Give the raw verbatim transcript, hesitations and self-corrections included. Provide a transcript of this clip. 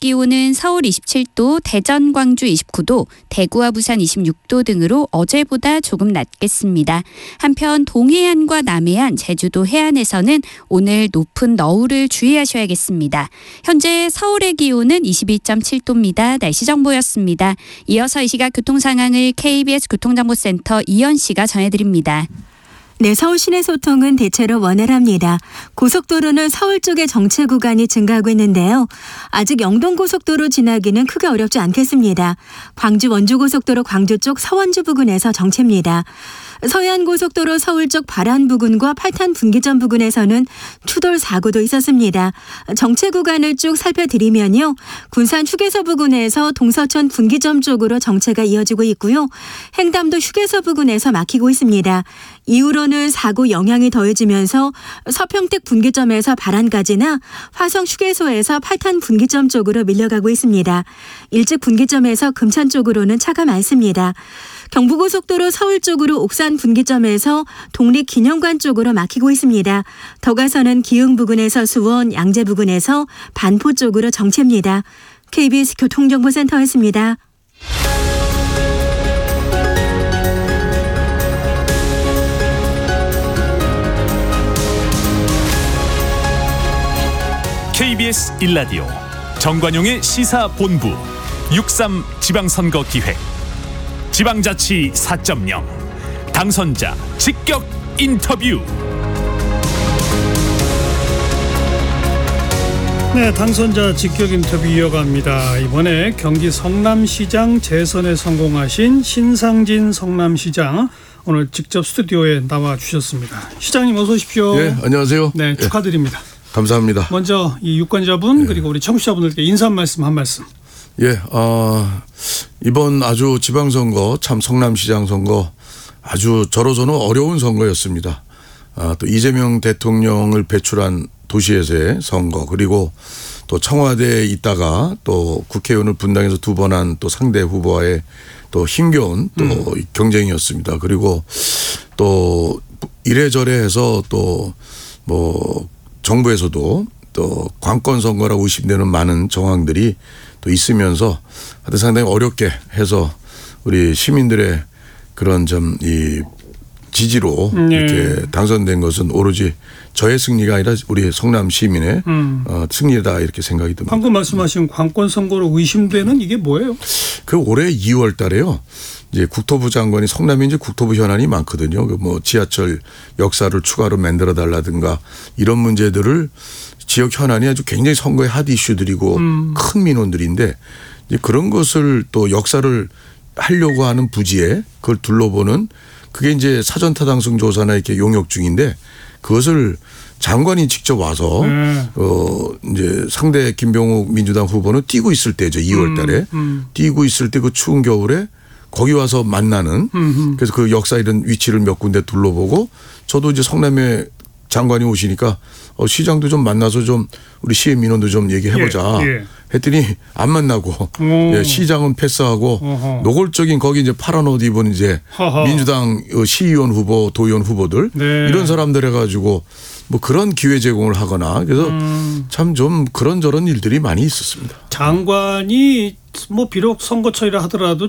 기온은 서울 이십칠 도, 대전, 광주 이십구 도, 대구와 부산 이십육 도 등으로 어제보다 조금 낮겠습니다. 한편 동해안과 남해안, 제주도 해안에서는 오늘 높은 너울을 주의하셔야겠습니다. 현재 서울의 기온은 이십이 점 칠 도입니다. 날씨 정보였습니다. 이어서 이 시각 교통 상황을 케이비에스 교통정보센터 이현 씨가 전해드립니다. 네, 서울 시내 소통은 대체로 원활합니다. 고속도로는 서울 쪽의 정체 구간이 증가하고 있는데요. 아직 영동고속도로 지나기는 크게 어렵지 않겠습니다. 광주 원주고속도로 광주 쪽 서원주 부근에서 정체입니다. 서해안고속도로 서울 쪽 발안 부근과 팔탄 분기점 부근에서는 추돌 사고도 있었습니다. 정체 구간을 쭉 살펴드리면요. 군산 휴게소 부근에서 동서천 분기점 쪽으로 정체가 이어지고 있고요. 행담도 휴게소 부근에서 막히고 있습니다. 이후로는 사고 영향이 더해지면서 서평택 분기점에서 발안까지나 화성 휴게소에서 팔탄 분기점 쪽으로 밀려가고 있습니다. 일찍 분기점에서 금천 쪽으로는 차가 많습니다. 경부고속도로 서울 쪽으로 옥산 분기점에서 독립기념관 쪽으로 막히고 있습니다. 더 가서는 기흥 부근에서 수원, 양재 부근에서 반포 쪽으로 정체입니다. 케이비에스 교통정보센터였습니다. 케이비에스 일 라디오 정관용의 시사본부 육삼 지방선거기획 지방자치 사 점 영 당선자 직격 인터뷰. 네, 당선자 직격 인터뷰 이어갑니다. 이번에 경기 성남시장 재선에 성공하신 신상진 성남시장 오늘 직접 스튜디오에 나와 주셨습니다. 시장님 어서 오십시오. 네, 안녕하세요. 네, 축하드립니다. 예, 감사합니다. 먼저 이 유권자분 예. 그리고 우리 청취자분들께 인사 한 말씀 한 말씀. 예, 어, 이번 아주 지방선거 참 성남시장 선거 아주 저로서는 어려운 선거였습니다. 아, 또 이재명 대통령을 배출한 도시에서의 선거 그리고 또 청와대에 있다가 또 국회의원을 분당해서 두 번 한 또 상대 후보와의 또 힘겨운 또 음. 경쟁이었습니다. 그리고 또 이래저래 해서 또 뭐 정부에서도 또 관건 선거라고 의심되는 많은 정황들이 또 있으면서 하여튼 상당히 어렵게 해서 우리 시민들의 그런 좀 이 지지로 네. 이렇게 당선된 것은 오로지 저의 승리가 아니라 우리 성남 시민의 음. 어, 승리다 이렇게 생각이 듭니다. 방금 말씀하신 관건 선거로 의심되는 이게 뭐예요? 그 올해 이월 달에요. 이제 국토부 장관이 성남에 이제 국토부 현안이 많거든요. 그 뭐 지하철 역사를 추가로 만들어 달라든가 이런 문제들을 지역 현안이 아주 굉장히 선거의 핫 이슈들이고 음. 큰 민원들인데 이제 그런 것을 또 역사를 하려고 하는 부지에 그걸 둘러보는 그게 이제 사전 타당성 조사나 이렇게 용역 중인데 그것을 장관이 직접 와서 네. 어 이제 상대 김병욱 민주당 후보는 뛰고 있을 때죠. 이월 달에 음, 음. 뛰고 있을 때 그 추운 겨울에 거기 와서 만나는 음흠. 그래서 그 역사 이런 위치를 몇 군데 둘러보고 저도 이제 성남에 장관이 오시니까 어, 시장도 좀 만나서 좀 우리 시의 민원도 좀 얘기해보자 예, 예. 했더니 안 만나고 예, 시장은 패스하고 어허. 노골적인 거기 이제 파란 옷 입은 이제 허허. 민주당 시의원 후보 도의원 후보들 네. 이런 사람들 해가지고 뭐 그런 기회 제공을 하거나 그래서 음. 참 좀 그런저런 일들이 많이 있었습니다. 장관이 뭐 비록 선거철이라 하더라도